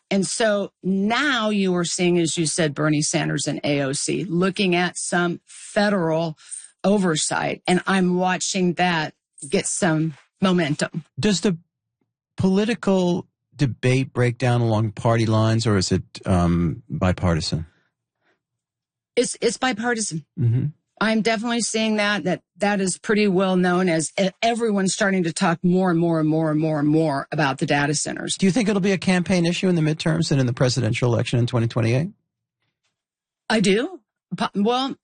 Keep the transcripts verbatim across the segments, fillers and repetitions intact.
And so now you are seeing, as you said, Bernie Sanders and A O C looking at some federal oversight. And I'm watching that get some momentum. Does the political debate break down along party lines, or is it um, bipartisan? It's it's bipartisan. Mm-hmm. I'm definitely seeing that, that that is pretty well known, as everyone's starting to talk more and more and more and more and more about the data centers. Do you think it'll be a campaign issue in the midterms and in the presidential election in twenty twenty-eight? I do. Well,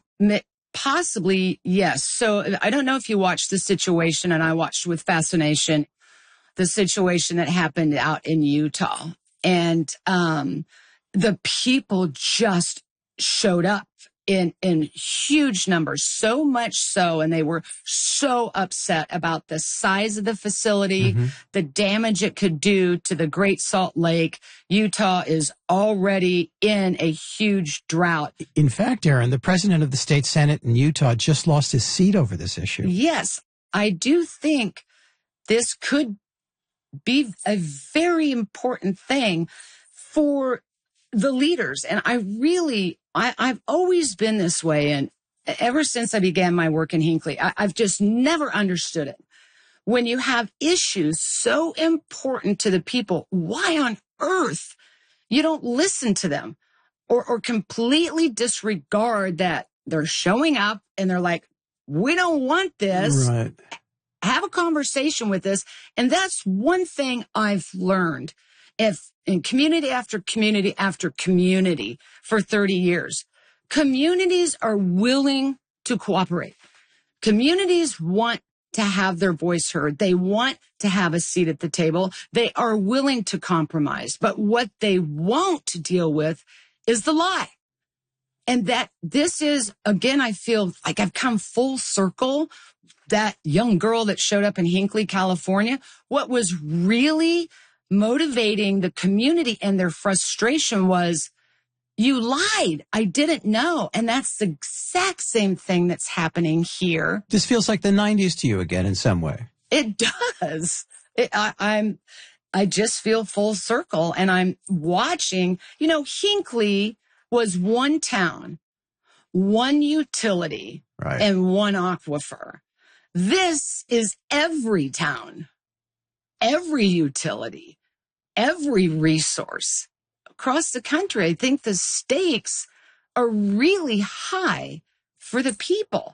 possibly, yes. So I don't know if you watched the situation, and I watched with fascination the situation that happened out in Utah. And um, the people just showed up in in huge numbers, so much so, and they were so upset about the size of the facility, mm-hmm. the damage it could do to the Great Salt Lake. Utah is already in a huge drought. In fact, Aaron, the president of the state Senate in Utah just lost his seat over this issue. Yes, I do think this could be a very important thing for the leaders. And I really, I, I've always been this way. And ever since I began my work in Hinckley, I, I've just never understood it. When you have issues so important to the people, why on earth you don't listen to them, or, or completely disregard that they're showing up and they're like, we don't want this. Right. Have a conversation with this. And that's one thing I've learned. If in community after community after community for thirty years, communities are willing to cooperate. Communities want to have their voice heard. They want to have a seat at the table. They are willing to compromise. But what they won't deal with is the lie. And that this is, again, I feel like I've come full circle. That young girl that showed up in Hinckley, California, what was really motivating the community and their frustration was, you lied. I didn't know. And that's the exact same thing that's happening here. This feels like the nineties to you again in some way. It does. It, I, I'm, I just feel full circle, and I'm watching, you know, Hinckley was one town, one utility, right, and one aquifer. This is every town, every utility, every resource across the country. I think the stakes are really high for the people.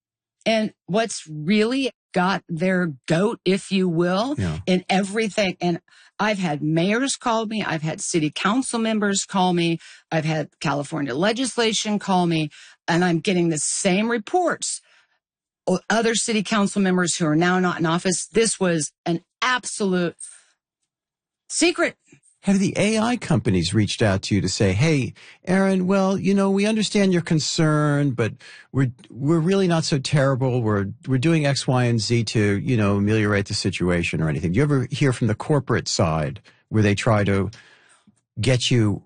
And what's really got their goat, if you will, yeah. in everything. And I've had mayors call me. I've had city council members call me. I've had California legislation call me. And I'm getting the same reports. Other city council members who are now not in office. This was an absolute secret. Have the A I companies reached out to you to say, hey, Aaron, well, you know, we understand your concern, but we're we're really not so terrible. We're we're doing X, Y, and Z to, you know, ameliorate the situation or anything. Do you ever hear from the corporate side where they try to get you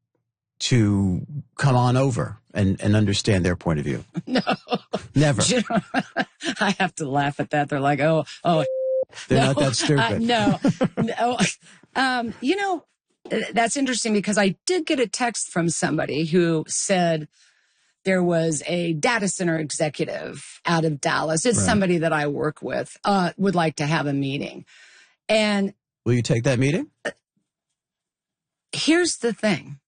to come on over and, and understand their point of view? No. Never. You know, I have to laugh at that. They're like, oh, oh. They're no, not that stupid. Uh, no, no. Um, you know, that's interesting because I did get a text from somebody who said there was a data center executive out of Dallas. It's right. somebody that I work with, uh, would like to have a meeting. And will you take that meeting? Here's the thing.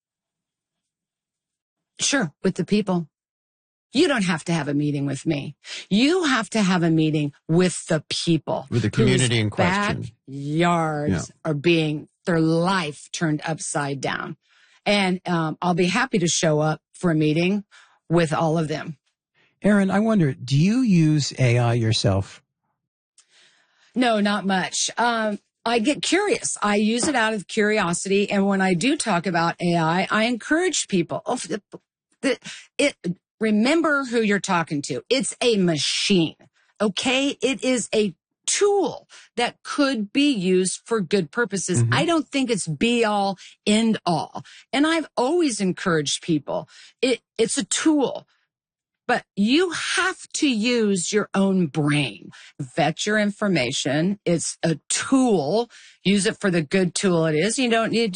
Sure, with the people. You don't have to have a meeting with me. You have to have a meeting with the people. With the community in question. Backyards yeah. are being, their life turned upside down. And um, I'll be happy to show up for a meeting with all of them. Aaron, I wonder, do you use A I yourself? No, not much. Um, I get curious. I use it out of curiosity. And when I do talk about A I, I encourage people. Oh, the, the, it, remember who you're talking to. It's a machine. Okay. It is a tool that could be used for good purposes. Mm-hmm. I don't think it's be all, end all. And I've always encouraged people. It, it's a tool. But you have to use your own brain. Vet your information. It's a tool. Use it for the good tool it is. You don't need